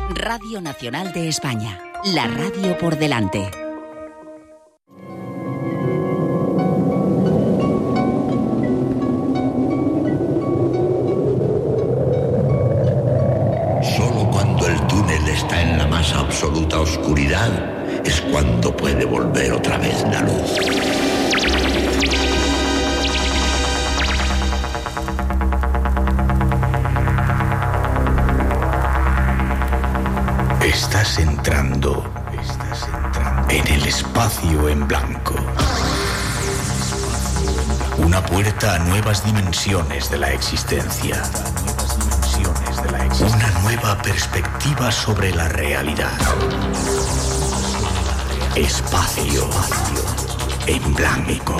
Radio Nacional de España, la radio por delante. Solo cuando el túnel está en la más absoluta oscuridad es cuando puede volver otra vez la luz. Estás entrando en el espacio en blanco. Una puerta a nuevas dimensiones de la existencia. Una nueva perspectiva sobre la realidad. Espacio en blanco.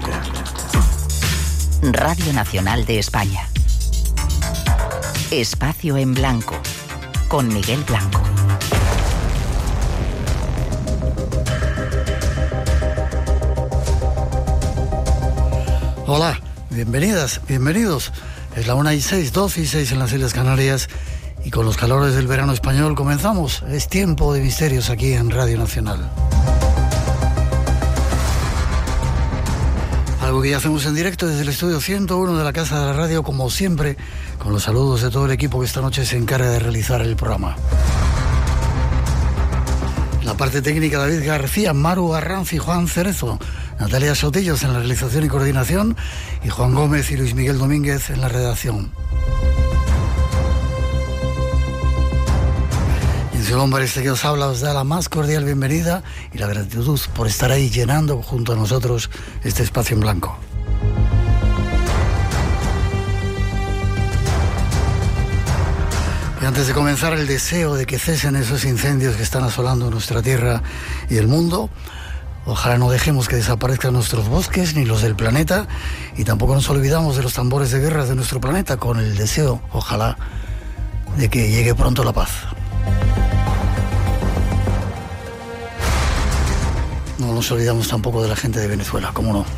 Radio Nacional de España. Espacio en blanco. Con Miguel Blanco. Hola, bienvenidas, bienvenidos. Es la 1:06, 12:06 en las Islas Canarias y con los calores del verano español comenzamos. Es tiempo de misterios aquí en Radio Nacional. Algo que ya hacemos en directo desde el estudio 101 de la Casa de la Radio, como siempre, con los saludos de todo el equipo que esta noche se encarga de realizar el programa. En la parte técnica, David García, Maru Arranz y Juan Cerezo. Natalia Sotillos en la realización y coordinación y Juan Gómez y Luis Miguel Domínguez en la redacción. Y en su nombre, este que os habla os da la más cordial bienvenida y la gratitud por estar ahí llenando junto a nosotros este espacio en blanco. Y antes de comenzar, el deseo de que cesen esos incendios que están asolando nuestra tierra y el mundo. Ojalá no dejemos que desaparezcan nuestros bosques ni los del planeta y tampoco nos olvidamos de los tambores de guerra de nuestro planeta, con el deseo, ojalá, de que llegue pronto la paz. No nos olvidamos tampoco de la gente de Venezuela, ¿cómo no?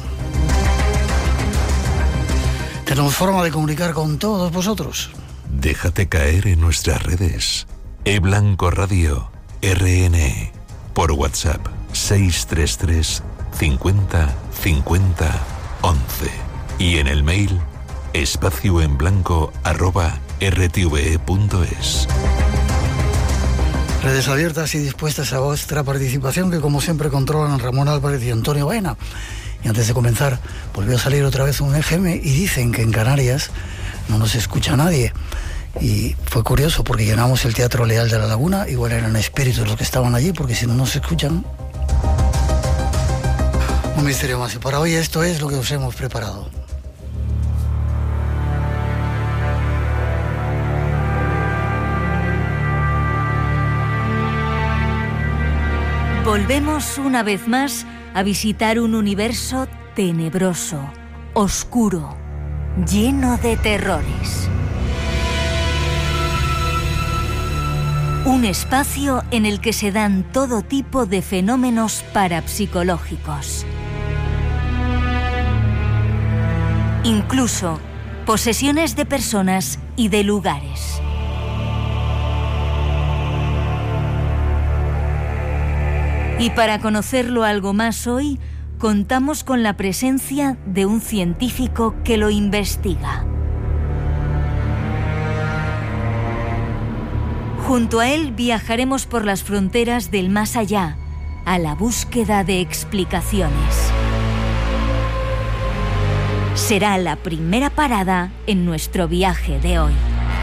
Tenemos forma de comunicar con todos vosotros. Déjate caer en nuestras redes. eBlanco Radio, RN, por WhatsApp. 633 50 50 11 y en el mail espacioenblanco@rtve.es. Redes abiertas y dispuestas a vuestra participación, que como siempre controlan Ramón Álvarez y Antonio Baena. Y antes de comenzar, volvió a salir otra vez un EGM y dicen que en Canarias no nos escucha nadie. Y fue curioso porque llenamos el Teatro Leal de la Laguna, igual eran espíritus los que estaban allí, porque si no nos escuchan. Un misterio más, y para hoy esto es lo que os hemos preparado. Volvemos una vez más a visitar un universo tenebroso, oscuro, lleno de terrores. Un espacio en el que se dan todo tipo de fenómenos parapsicológicos. Incluso posesiones de personas y de lugares. Y para conocerlo algo más hoy, contamos con la presencia de un científico que lo investiga. Junto a él viajaremos por las fronteras del más allá, a la búsqueda de explicaciones. Será la primera parada en nuestro viaje de hoy.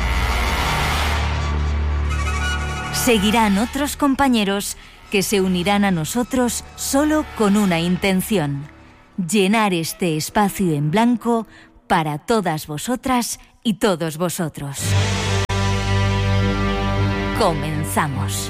Seguirán otros compañeros que se unirán a nosotros solo con una intención: llenar este espacio en blanco para todas vosotras y todos vosotros. Comenzamos.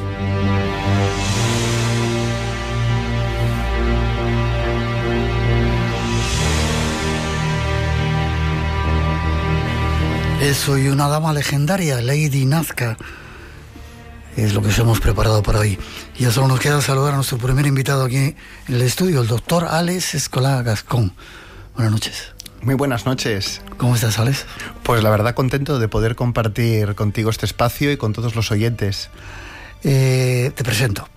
Eso y una dama legendaria, Lady Nazca, es lo que os hemos preparado para hoy. Y ya solo nos queda saludar a nuestro primer invitado aquí en el estudio, el doctor Alex Escolá Gascón. Buenas noches. Muy buenas noches. ¿Cómo estás, Alex? Pues la verdad contento de poder compartir contigo este espacio y con todos los oyentes. Te presento.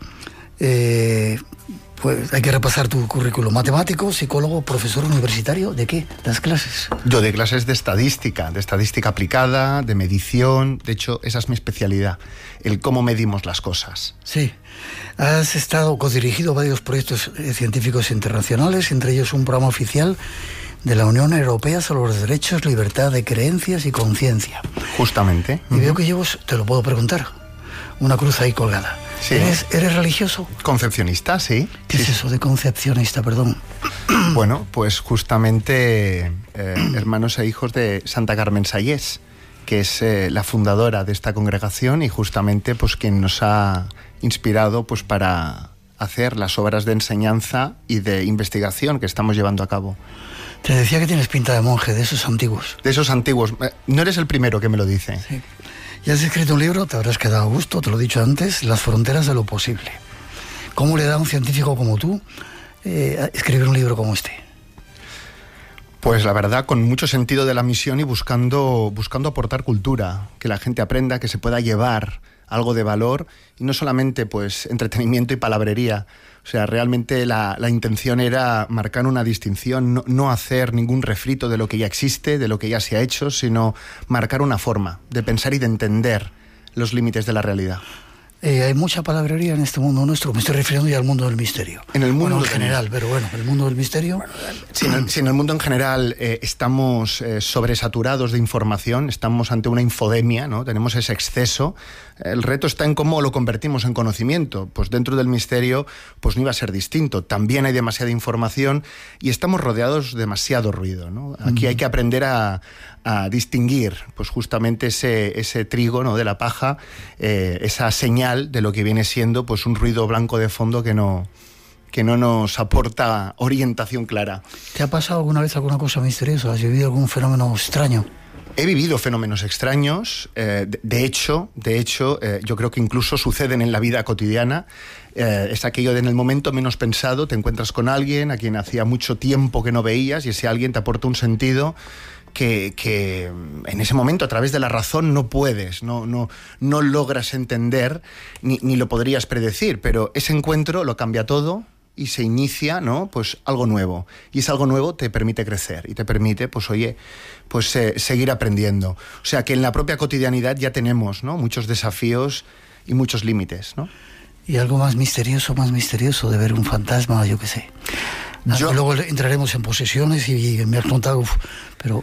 Pues hay que repasar tu currículum. Matemático, psicólogo, profesor universitario. ¿De qué? ¿Das clases? Yo de clases de estadística aplicada, de medición. De hecho, esa es mi especialidad, el cómo medimos las cosas. Sí. Has estado codirigido varios proyectos científicos internacionales, entre ellos un programa oficial de la Unión Europea sobre los derechos, libertad de creencias y conciencia. Justamente. Y veo que llevas, te lo puedo preguntar, una cruz ahí colgada. Sí. ¿Eres religioso? Concepcionista, sí. ¿Qué es eso de concepcionista, perdón? Bueno, pues justamente hermanos e hijos de Santa Carmen Sayés, que es la fundadora de esta congregación y justamente pues quien nos ha inspirado pues para hacer las obras de enseñanza y de investigación que estamos llevando a cabo. Te decía que tienes pinta de monje, de esos antiguos. De esos antiguos. No eres el primero que me lo dice. Sí. Y has escrito un libro, te habrás quedado a gusto, te lo he dicho antes, Las fronteras de lo posible. ¿Cómo le da a un científico como tú escribir un libro como este? Pues la verdad, con mucho sentido de la misión y buscando aportar cultura, que la gente aprenda, que se pueda llevar algo de valor y no solamente pues entretenimiento y palabrería. O sea, realmente la intención era marcar una distinción, no hacer ningún refrito de lo que ya existe, de lo que ya se ha hecho, sino marcar una forma de pensar y de entender los límites de la realidad. Hay mucha palabrería en este mundo nuestro, me estoy refiriendo ya al mundo del misterio. En el mundo en general, pero bueno, el mundo del misterio... Si en el mundo en general estamos sobresaturados de información, estamos ante una infodemia, ¿no? Tenemos ese exceso. El reto está en cómo lo convertimos en conocimiento. Pues dentro del misterio pues no iba a ser distinto. También hay demasiada información y estamos rodeados de demasiado ruido, ¿no? Aquí hay que aprender a distinguir pues justamente ese trigo, ¿no? De la paja, esa señal de lo que viene siendo pues un ruido blanco de fondo que no nos aporta orientación clara. ¿Te ha pasado alguna vez alguna cosa misteriosa? ¿Has vivido algún fenómeno extraño? He vivido fenómenos extraños, de hecho, yo creo que incluso suceden en la vida cotidiana. Es aquello de en el momento menos pensado te encuentras con alguien a quien hacía mucho tiempo que no veías y ese alguien te aporta un sentido que en ese momento a través de la razón no puedes, no logras entender ni lo podrías predecir, pero ese encuentro lo cambia todo y se inicia, ¿no? Pues algo nuevo, y ese algo nuevo te permite crecer y te permite, pues oye, pues seguir aprendiendo. O sea que en la propia cotidianidad ya tenemos, ¿no? Muchos desafíos y muchos límites, ¿no? Y algo más misterioso de ver un fantasma, yo qué sé. Luego entraremos en posesiones y me has contado, pero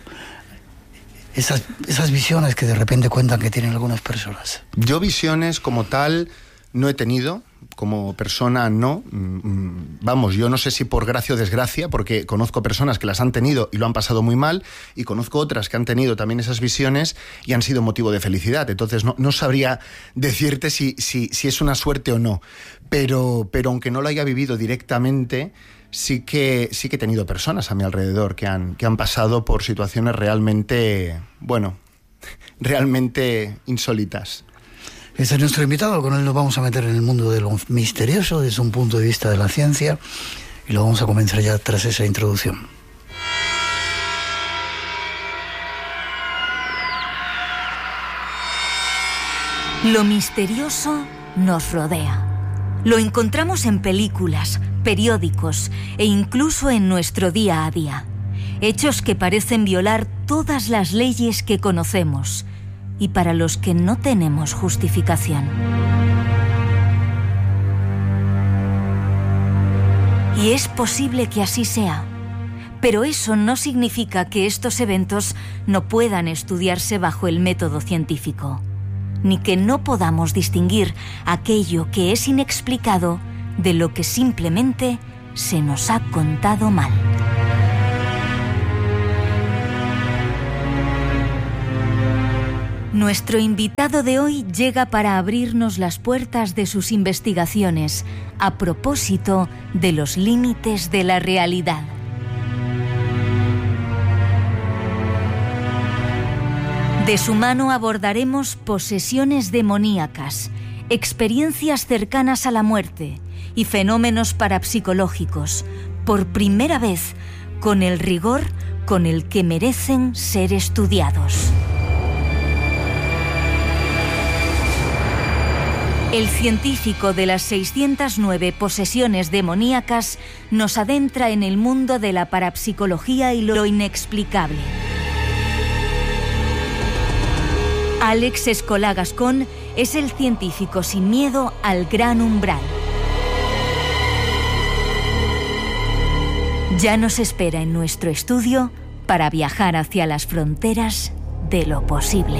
esas visiones que de repente cuentan que tienen algunas personas. Yo visiones como tal no he tenido, como persona no. Vamos, yo no sé si por gracia o desgracia, porque conozco personas que las han tenido y lo han pasado muy mal, y conozco otras que han tenido también esas visiones y han sido motivo de felicidad. Entonces no sabría decirte si es una suerte o no. Pero aunque no lo haya vivido directamente, sí que he tenido personas a mi alrededor que han pasado por situaciones realmente insólitas. Este es nuestro invitado, con él nos vamos a meter en el mundo de lo misterioso desde un punto de vista de la ciencia y lo vamos a comenzar ya tras esa introducción. Lo misterioso nos rodea. Lo encontramos en películas, periódicos e incluso en nuestro día a día. Hechos que parecen violar todas las leyes que conocemos y para los que no tenemos justificación. Y es posible que así sea, pero eso no significa que estos eventos no puedan estudiarse bajo el método científico, ni que no podamos distinguir aquello que es inexplicado de lo que simplemente se nos ha contado mal. Nuestro invitado de hoy llega para abrirnos las puertas de sus investigaciones a propósito de los límites de la realidad. De su mano abordaremos posesiones demoníacas, experiencias cercanas a la muerte y fenómenos parapsicológicos, por primera vez con el rigor con el que merecen ser estudiados. El científico de las 609 posesiones demoníacas nos adentra en el mundo de la parapsicología y lo inexplicable. Àlex Escolà Gascón es el científico sin miedo al gran umbral. Ya nos espera en nuestro estudio para viajar hacia las fronteras de lo posible.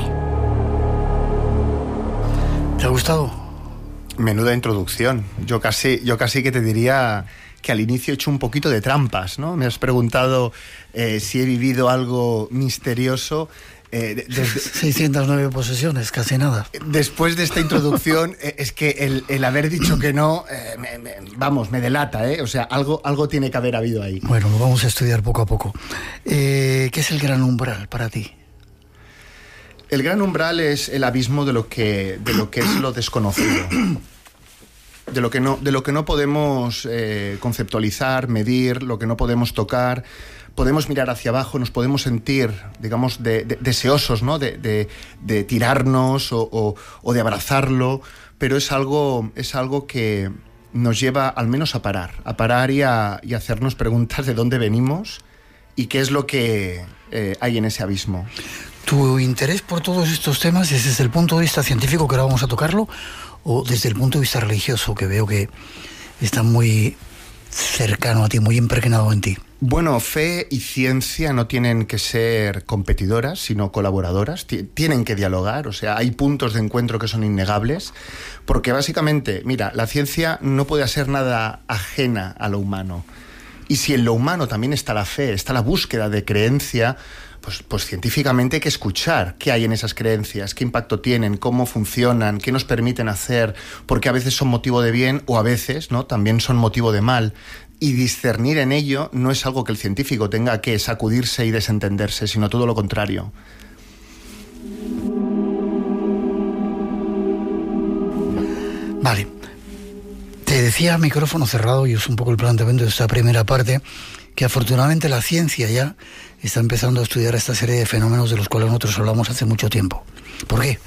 ¿Te ha gustado? Menuda introducción. Yo casi que te diría que al inicio he hecho un poquito de trampas, ¿no? Me has preguntado si he vivido algo misterioso. 609 posesiones, casi nada. Después de esta introducción, es que el haber dicho que no, me delata, ¿eh? O sea, algo tiene que haber habido ahí. Bueno, lo vamos a estudiar poco a poco. ¿Qué es el gran umbral para ti? El gran umbral es el abismo de lo que es lo desconocido. De lo que no podemos conceptualizar, medir, lo que no podemos tocar. Podemos mirar hacia abajo, nos podemos sentir, digamos, deseosos, ¿no? de tirarnos o de abrazarlo, pero es algo que nos lleva al menos a parar y a hacernos preguntas de dónde venimos y qué es lo que hay en ese abismo. ¿Tu interés por todos estos temas es desde el punto de vista científico, que ahora vamos a tocarlo, o desde el punto de vista religioso, que veo que está muy cercano a ti, muy impregnado en ti? Bueno, fe y ciencia no tienen que ser competidoras, sino colaboradoras. Tienen que dialogar, o sea, hay puntos de encuentro que son innegables, porque básicamente, mira, la ciencia no puede ser nada ajena a lo humano. Y si en lo humano también está la fe, está la búsqueda de creencia, pues científicamente hay que escuchar qué hay en esas creencias, qué impacto tienen, cómo funcionan, qué nos permiten hacer, porque a veces son motivo de bien o a veces, ¿no?, también son motivo de mal. Y discernir en ello no es algo que el científico tenga que sacudirse y desentenderse, sino todo lo contrario. Vale. Te decía a micrófono cerrado, y es un poco el planteamiento de esta primera parte, que afortunadamente la ciencia ya está empezando a estudiar esta serie de fenómenos de los cuales nosotros hablamos hace mucho tiempo. ¿Por qué?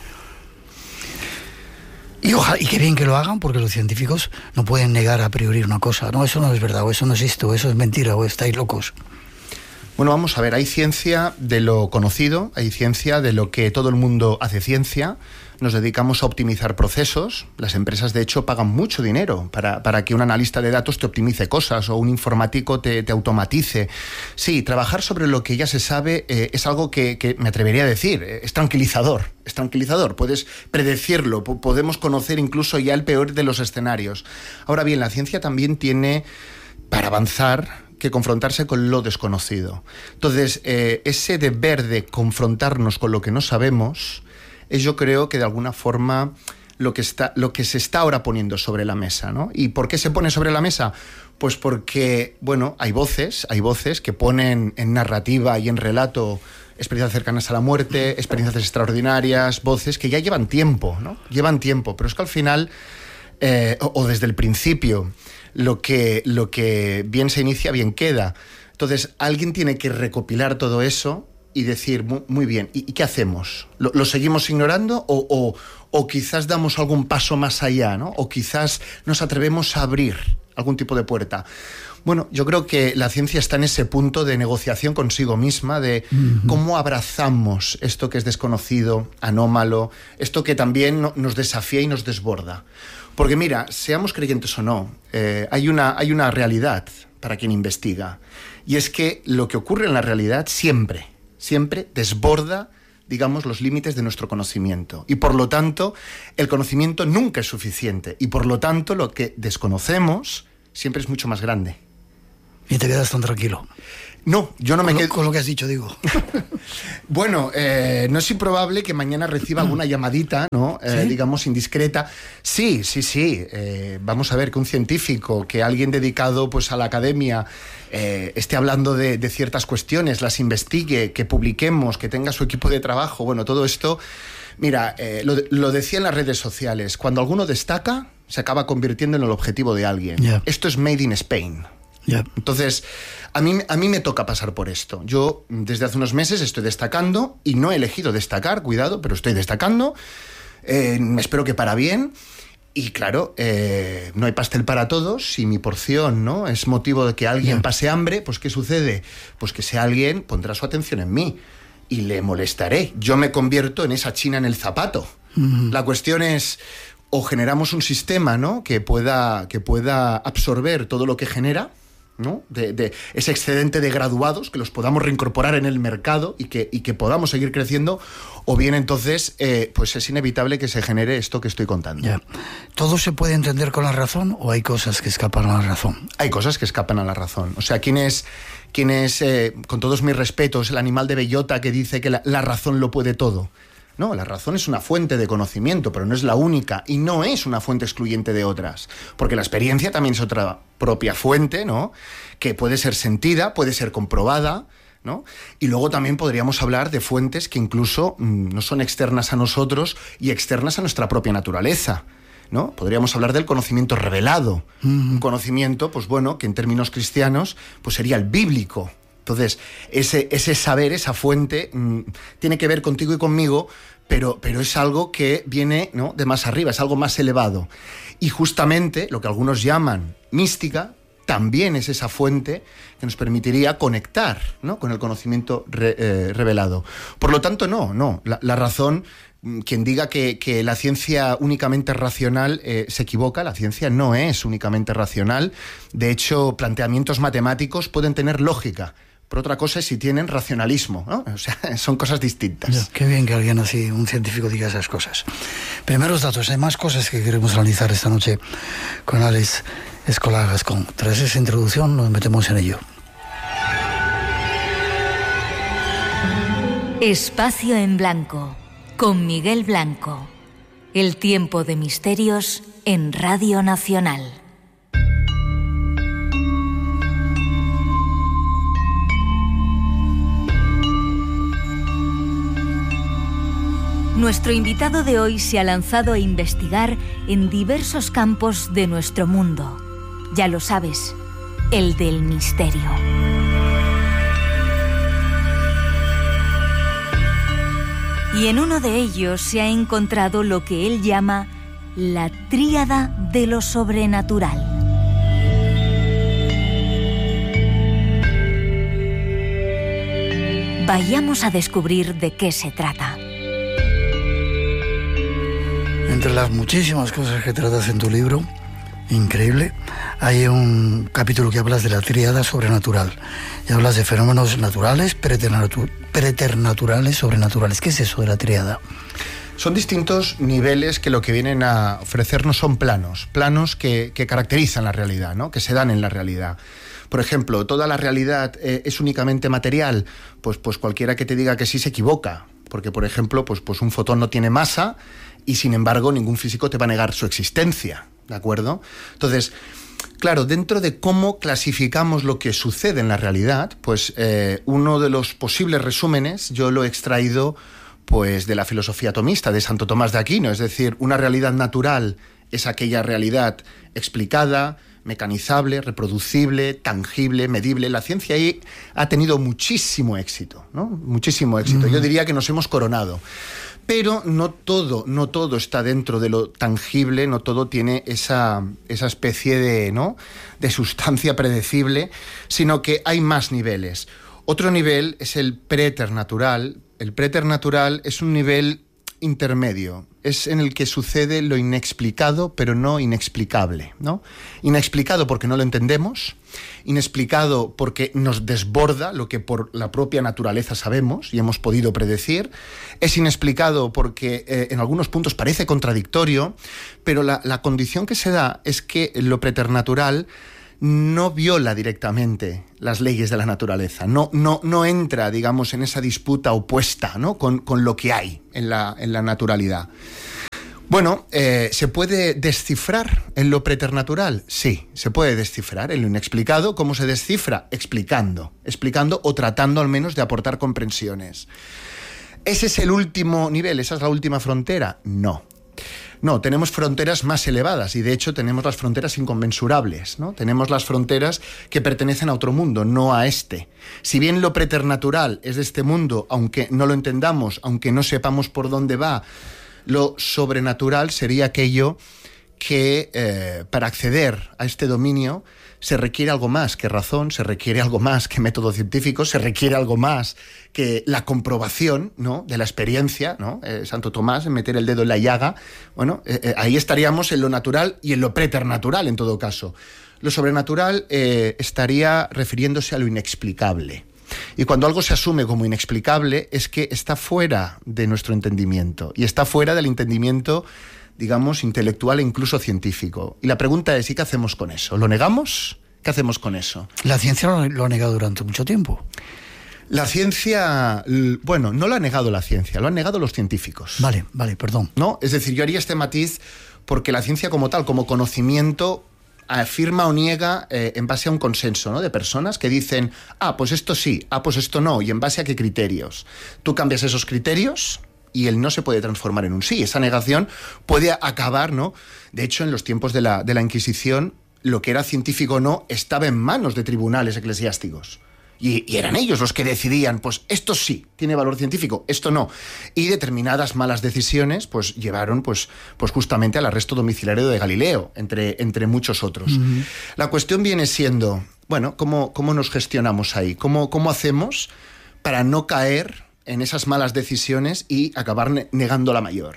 Y qué bien que lo hagan, porque los científicos no pueden negar a priori una cosa. No, eso no es verdad, o eso no existe, o eso es mentira, o estáis locos. Bueno, vamos a ver, hay ciencia de lo conocido, hay ciencia de lo que todo el mundo hace ciencia. Nos dedicamos a optimizar procesos. Las empresas, de hecho, pagan mucho dinero para que un analista de datos te optimice cosas o un informático te automatice. Sí, trabajar sobre lo que ya se sabe es algo que me atrevería a decir, es tranquilizador. Es tranquilizador, puedes predecirlo, podemos conocer incluso ya el peor de los escenarios. Ahora bien, la ciencia también tiene, para avanzar, que confrontarse con lo desconocido. Entonces, ese deber de confrontarnos con lo que no sabemos es, yo creo, que de alguna forma lo que se está ahora poniendo sobre la mesa, ¿no? ¿Y por qué se pone sobre la mesa? Pues porque, bueno, hay voces que ponen en narrativa y en relato experiencias cercanas a la muerte, experiencias extraordinarias, voces que ya llevan tiempo, ¿no? Llevan tiempo, pero es que al final, o desde el principio, lo que bien se inicia, bien queda. Entonces, alguien tiene que recopilar todo eso y decir, muy bien, ¿y qué hacemos? ¿Lo seguimos ignorando o quizás damos algún paso más allá, ¿no? O quizás nos atrevemos a abrir algún tipo de puerta? Bueno, yo creo que la ciencia está en ese punto de negociación consigo misma, de cómo abrazamos esto que es desconocido, anómalo, esto que también nos desafía y nos desborda. Porque mira, seamos creyentes o no, hay una realidad para quien investiga, y es que lo que ocurre en la realidad siempre desborda, digamos, los límites de nuestro conocimiento. Y por lo tanto, el conocimiento nunca es suficiente. Y por lo tanto, lo que desconocemos siempre es mucho más grande. ¿Y te quedas tan tranquilo? No, yo no me quedo... Con lo que has dicho, digo. Bueno, no es improbable que mañana reciba alguna llamadita, ¿no? ¿Sí? Digamos, indiscreta. Sí. Vamos a ver, que un científico, que alguien dedicado pues a la academia esté hablando de ciertas cuestiones, las investigue, que publiquemos, que tenga su equipo de trabajo. Bueno, todo esto... Mira, lo decía en las redes sociales. Cuando alguno destaca, se acaba convirtiendo en el objetivo de alguien. Yeah. Esto es made in Spain. Yeah. Entonces, a mí me toca pasar por esto. Yo desde hace unos meses estoy destacando, y no he elegido destacar, cuidado, pero estoy destacando. Espero que para bien. Y claro, no hay pastel para todos. Si mi porción, ¿no?, es motivo de que alguien pase hambre, pues ¿qué sucede? Pues que ese alguien pondrá su atención en mí y le molestaré. Yo me convierto en esa china en el zapato. La cuestión es, o generamos un sistema, ¿no?, que pueda absorber todo lo que genera, ¿no?, de ese excedente de graduados, que los podamos reincorporar en el mercado y que podamos seguir creciendo, o bien entonces pues es inevitable que se genere esto que estoy contando. Ya. ¿Todo se puede entender con la razón o hay cosas que escapan a la razón? Hay cosas que escapan a la razón. O sea, ¿quién es con todos mis respetos, el animal de bellota que dice que la razón lo puede todo? No, la razón es una fuente de conocimiento, pero no es la única, y no es una fuente excluyente de otras, porque la experiencia también es otra propia fuente, ¿no?, que puede ser sentida, puede ser comprobada, ¿no? Y luego también podríamos hablar de fuentes que incluso no son externas a nosotros y externas a nuestra propia naturaleza, ¿no? Podríamos hablar del conocimiento revelado, un conocimiento, pues bueno, que en términos cristianos pues sería el bíblico. Entonces, ese saber, esa fuente, tiene que ver contigo y conmigo, pero es algo que viene, ¿no?, de más arriba, es algo más elevado. Y justamente lo que algunos llaman mística también es esa fuente que nos permitiría conectar, ¿no?, con el conocimiento revelado. Por lo tanto, la razón, quien diga que la ciencia únicamente racional se equivoca. La ciencia no es únicamente racional. De hecho, planteamientos matemáticos pueden tener lógica, pero otra cosa es si tienen racionalismo, ¿no? O sea, son cosas distintas. Ya, qué bien que alguien así, un científico, diga esas cosas. Primeros datos, hay más cosas que queremos analizar esta noche con Alex Escolar Gascón. Tras esa introducción nos metemos en ello. Espacio en Blanco, con Miguel Blanco. El tiempo de misterios en Radio Nacional. Nuestro invitado de hoy se ha lanzado a investigar en diversos campos de nuestro mundo. Ya lo sabes, el del misterio. Y en uno de ellos se ha encontrado lo que él llama la tríada de lo sobrenatural. Vayamos a descubrir de qué se trata. Entre las muchísimas cosas que tratas en tu libro, increíble, hay un capítulo que hablas de la tríada sobrenatural. Y hablas de fenómenos naturales, preternaturales, sobrenaturales. ¿Qué es eso de la tríada? Son distintos niveles que lo que vienen a ofrecernos son planos que caracterizan la realidad, ¿no?, que se dan en la realidad. Por ejemplo, ¿toda la realidad es únicamente material? Pues cualquiera que te diga que sí se equivoca. Porque, por ejemplo, pues un fotón no tiene masa y, sin embargo, ningún físico te va a negar su existencia, ¿de acuerdo? Entonces, claro, dentro de cómo clasificamos lo que sucede en la realidad, pues uno de los posibles resúmenes yo lo he extraído pues de la filosofía tomista de Santo Tomás de Aquino. Es decir, una realidad natural es aquella realidad explicada, mecanizable, reproducible, tangible, medible. La ciencia ahí ha tenido muchísimo éxito, ¿no? Muchísimo éxito. Yo diría que nos hemos coronado. Pero no todo está dentro de lo tangible, no todo tiene esa especie de sustancia predecible, sino que hay más niveles. Otro nivel es el preternatural. El preternatural es un nivel intermedio, es en el que sucede lo inexplicado, pero no inexplicable, ¿no? Inexplicado porque no lo entendemos, inexplicado porque nos desborda lo que por la propia naturaleza sabemos y hemos podido predecir, es inexplicado porque en algunos puntos parece contradictorio, pero la condición que se da es que lo preternatural no viola directamente las leyes de la naturaleza, no entra, digamos, en esa disputa opuesta, ¿no?, con lo que hay en la naturalidad. Bueno, ¿se puede descifrar en lo preternatural? Sí, se puede descifrar en lo inexplicado. ¿Cómo se descifra? Explicando o tratando al menos de aportar comprensiones. ¿Ese es el último nivel? ¿Esa es la última frontera? No. No, tenemos fronteras más elevadas y de hecho tenemos las fronteras inconmensurables, ¿no? Tenemos las fronteras que pertenecen a otro mundo, no a este. Si bien lo preternatural es de este mundo, aunque no lo entendamos, aunque no sepamos por dónde va, lo sobrenatural sería aquello que para acceder a este dominio se requiere algo más que razón, se requiere algo más que método científico, se requiere algo más que la comprobación, ¿no?, de la experiencia, ¿no? Santo Tomás, en meter el dedo en la llaga. Bueno, ahí estaríamos en lo natural y en lo preternatural, en todo caso. Lo sobrenatural estaría refiriéndose a lo inexplicable. Y cuando algo se asume como inexplicable es que está fuera de nuestro entendimiento y está fuera del entendimiento, digamos, intelectual e incluso científico. Y la pregunta es, ¿y qué hacemos con eso? ¿Lo negamos? ¿Qué hacemos con eso? La ciencia lo ha negado durante mucho tiempo. La ciencia, bueno, no lo ha negado la ciencia, lo han negado los científicos. Vale, perdón. ¿No? Es decir, yo haría este matiz porque la ciencia como tal, como conocimiento, afirma o niega en base a un consenso, ¿no?, de personas que dicen, pues esto sí, pues esto no, y en base a qué criterios. Tú cambias esos criterios y el no se puede transformar en un sí. Esa negación puede acabar, ¿no? De hecho, en los tiempos de la Inquisición, lo que era científico o no estaba en manos de tribunales eclesiásticos. Y eran ellos los que decidían, pues esto sí tiene valor científico, esto no. Y determinadas malas decisiones pues llevaron pues justamente al arresto domiciliario de Galileo, entre muchos otros. Uh-huh. La cuestión viene siendo, bueno, ¿cómo nos gestionamos ahí? ¿Cómo hacemos para no caer en esas malas decisiones y acabar negando la mayor?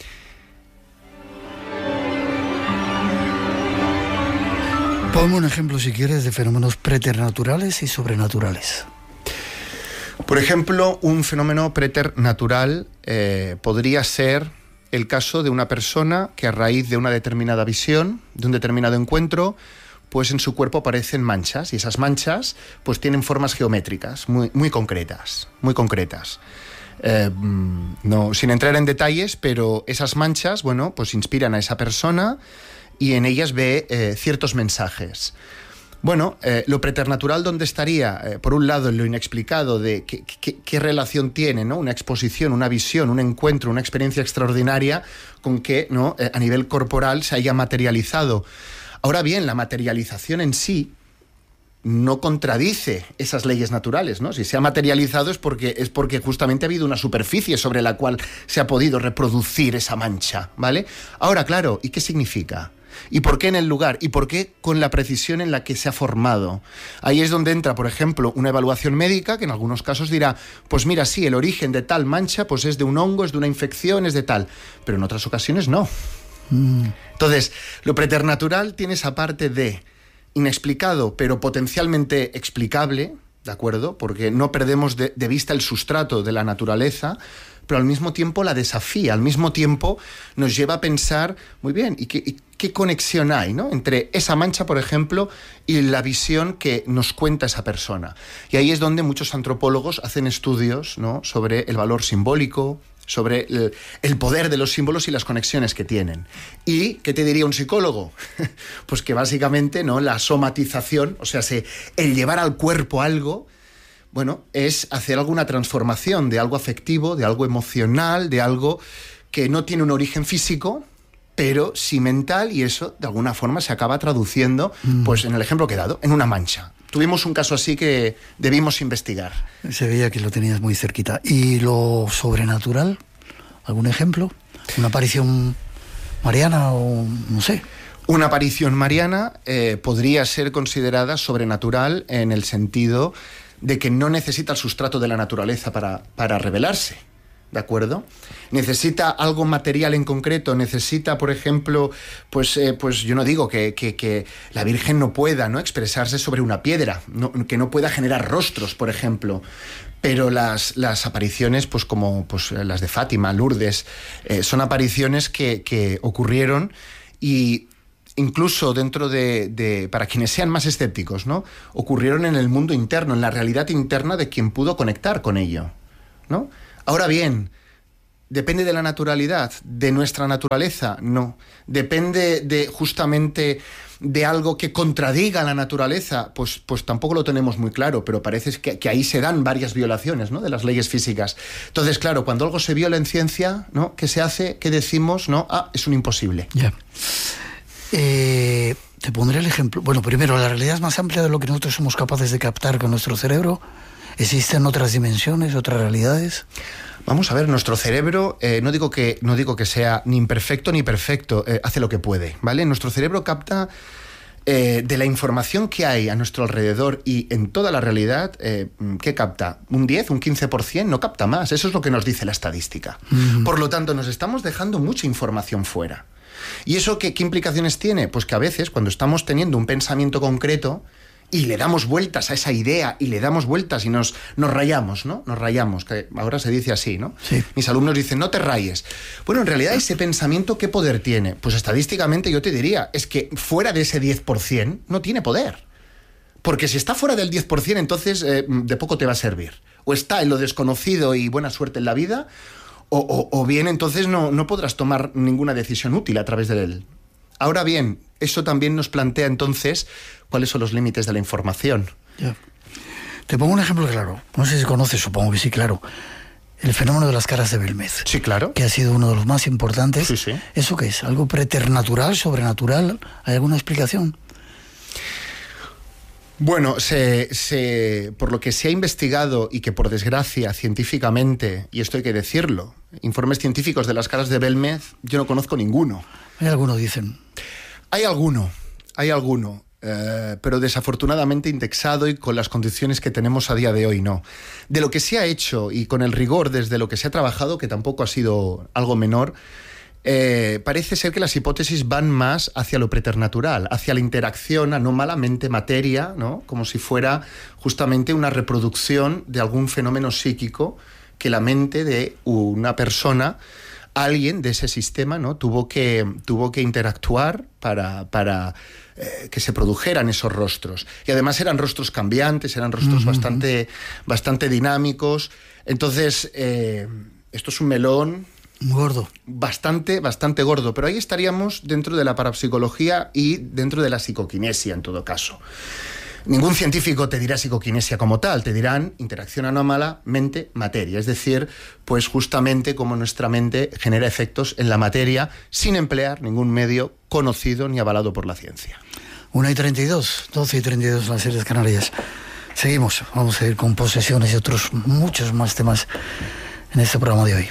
Ponme un ejemplo, si quieres, de fenómenos preternaturales y sobrenaturales. Por ejemplo, un fenómeno preternatural podría ser el caso de una persona que a raíz de una determinada visión, de un determinado encuentro, pues en su cuerpo aparecen manchas, y esas manchas pues tienen formas geométricas muy concretas, muy concretas. No, sin entrar en detalles, pero esas manchas, bueno, pues inspiran a esa persona y en ellas ve ciertos mensajes. Bueno, lo preternatural, ¿dónde estaría? Por un lado, en lo inexplicado de qué relación tiene, ¿no?, una exposición, una visión, un encuentro, una experiencia extraordinaria con que, ¿no?, a nivel corporal se haya materializado. Ahora bien, la materialización en sí no contradice esas leyes naturales, ¿no? Si se ha materializado es porque justamente ha habido una superficie sobre la cual se ha podido reproducir esa mancha, ¿vale? Ahora, claro, ¿y qué significa? ¿Y por qué en el lugar? ¿Y por qué con la precisión en la que se ha formado? Ahí es donde entra, por ejemplo, una evaluación médica que en algunos casos dirá, pues mira, sí, el origen de tal mancha pues es de un hongo, es de una infección, es de tal, pero en otras ocasiones no. Entonces, lo preternatural tiene esa parte de inexplicado, pero potencialmente explicable, ¿de acuerdo? Porque no perdemos de vista el sustrato de la naturaleza, pero al mismo tiempo la desafía, al mismo tiempo nos lleva a pensar, muy bien, ¿y qué conexión hay, ¿no?, entre esa mancha, por ejemplo, y la visión que nos cuenta esa persona? Y ahí es donde muchos antropólogos hacen estudios, ¿no?, sobre el valor simbólico, sobre el poder de los símbolos y las conexiones que tienen. ¿Y qué te diría un psicólogo? Pues que básicamente, ¿no?, la somatización, o sea, el llevar al cuerpo algo, bueno, es hacer alguna transformación de algo afectivo, de algo emocional, de algo que no tiene un origen físico, pero sí mental, y eso de alguna forma se acaba traduciendo, pues en el ejemplo que he dado, en una mancha. Tuvimos un caso así que debimos investigar. Se veía que lo tenías muy cerquita. ¿Y lo sobrenatural? ¿Algún ejemplo? ¿Una aparición mariana o no sé? Una aparición mariana podría ser considerada sobrenatural en el sentido de que no necesita el sustrato de la naturaleza para revelarse, ¿de acuerdo? Necesita algo material en concreto, necesita, por ejemplo, pues yo no digo que la Virgen no pueda, ¿no?, expresarse sobre una piedra, que no pueda generar rostros, por ejemplo, pero las apariciones, pues como pues las de Fátima, Lourdes, son apariciones que ocurrieron y incluso dentro de para quienes sean más escépticos, ¿no?, ocurrieron en el mundo interno, en la realidad interna de quien pudo conectar con ello, ¿no? Ahora bien, ¿depende de la naturalidad, de nuestra naturaleza? No. Depende justamente de algo que contradiga la naturaleza, pues tampoco lo tenemos muy claro, pero parece que ahí se dan varias violaciones, ¿no?, de las leyes físicas. Entonces, claro, cuando algo se viola en ciencia, ¿no?, ¿qué se hace? ¿Qué decimos? ¿No? Es un imposible. Ya. Te pondré el ejemplo. Bueno, primero, la realidad es más amplia de lo que nosotros somos capaces de captar con nuestro cerebro. ¿Existen otras dimensiones, otras realidades? Vamos a ver, nuestro cerebro, no digo que sea ni imperfecto ni perfecto, hace lo que puede, ¿vale? Nuestro cerebro capta de la información que hay a nuestro alrededor y en toda la realidad, ¿qué capta? ¿Un 10, un 15%? No capta más. Eso es lo que nos dice la estadística. Por lo tanto, nos estamos dejando mucha información fuera. ¿Y eso qué implicaciones tiene? Pues que a veces, cuando estamos teniendo un pensamiento concreto y le damos vueltas a esa idea y le damos vueltas y nos rayamos, ¿no? Nos rayamos, que ahora se dice así, ¿no? Sí. Mis alumnos dicen, no te rayes. Bueno, en realidad ese pensamiento, ¿qué poder tiene? Pues estadísticamente yo te diría, es que fuera de ese 10% no tiene poder. Porque si está fuera del 10%, entonces de poco te va a servir. O está en lo desconocido y buena suerte en la vida, o bien entonces no podrás tomar ninguna decisión útil a través de él. Ahora bien, eso también nos plantea entonces cuáles son los límites de la información. Ya. Te pongo un ejemplo claro. No sé si conoces, supongo que sí, claro. El fenómeno de las caras de Belmez. Sí, claro. Que ha sido uno de los más importantes. Sí, sí. ¿Eso qué es? ¿Algo preternatural, sobrenatural? ¿Hay alguna explicación? Bueno, por lo que se ha investigado y que por desgracia científicamente, y esto hay que decirlo, informes científicos de las caras de Belmez, yo no conozco ninguno. Hay algunos, dicen. Hay alguno, pero desafortunadamente indexado y con las condiciones que tenemos a día de hoy, no. De lo que se ha hecho y con el rigor desde lo que se ha trabajado, que tampoco ha sido algo menor, parece ser que las hipótesis van más hacia lo preternatural, hacia la interacción anómala mente-materia, ¿no? Como si fuera justamente una reproducción de algún fenómeno psíquico que la mente de una persona, alguien de ese sistema, ¿no?, tuvo que interactuar para que se produjeran esos rostros. Y además eran rostros cambiantes, eran rostros bastante dinámicos. Entonces, esto es un melón gordo. Bastante gordo, pero ahí estaríamos dentro de la parapsicología y dentro de la psicoquinesia, en todo caso. Ningún científico te dirá psicoquinesia como tal, te dirán interacción anómala mente-materia, es decir, pues justamente cómo nuestra mente genera efectos en la materia sin emplear ningún medio conocido ni avalado por la ciencia. 1:32, 12:32 las Islas Canarias. Seguimos, vamos a ir con posesiones y otros muchos más temas en este programa de hoy.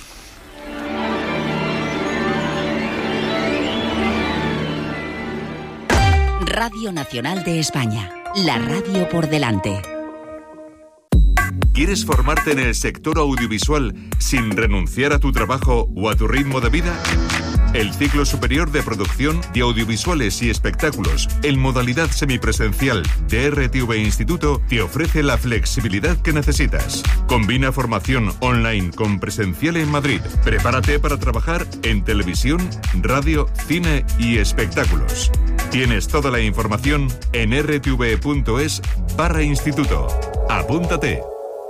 Radio Nacional de España, la radio por delante. ¿Quieres formarte en el sector audiovisual sin renunciar a tu trabajo o a tu ritmo de vida? El ciclo superior de producción de audiovisuales y espectáculos en modalidad semipresencial de RTV Instituto te ofrece la flexibilidad que necesitas. Combina formación online con presencial en Madrid. Prepárate para trabajar en televisión, radio, cine y espectáculos. Tienes toda la información en rtv.es/instituto. Apúntate.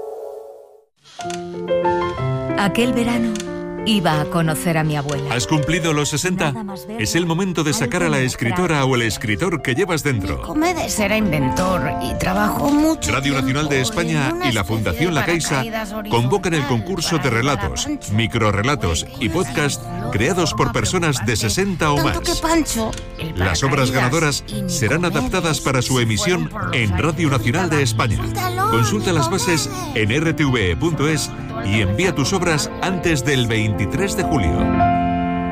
Aquel verano iba a conocer a mi abuela. ¿Has cumplido los 60? Es el momento de sacar a la escritora o el escritor que llevas dentro. Comedes era inventor y trabajó mucho. Radio Nacional de España y la Fundación La Caixa convocan el concurso de relatos, microrrelatos y podcast creados por personas de 60 o más. Las obras ganadoras serán adaptadas para su emisión en Radio Nacional de España. Consulta las bases en rtv.es y envía tus obras antes del 23 de julio.